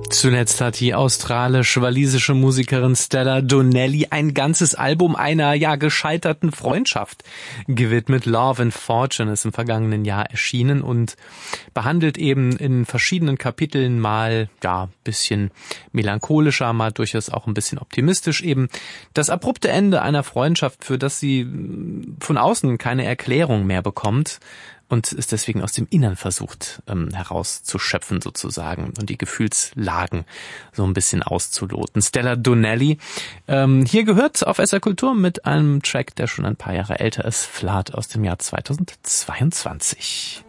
Zuletzt hat die australisch-walisische Musikerin Stella Donnelly ein ganzes Album einer gescheiterten Freundschaft gewidmet. Love and Fortune ist im vergangenen Jahr erschienen und behandelt eben in verschiedenen Kapiteln mal bisschen melancholischer, mal durchaus auch ein bisschen optimistisch eben das abrupte Ende einer Freundschaft, für das sie von außen keine Erklärung mehr bekommt. Und ist deswegen aus dem Innern versucht herauszuschöpfen sozusagen und die Gefühlslagen so ein bisschen auszuloten. Stella Donnelly, hier gehört auf SR Kultur mit einem Track, der schon ein paar Jahre älter ist, Flat aus dem Jahr 2022.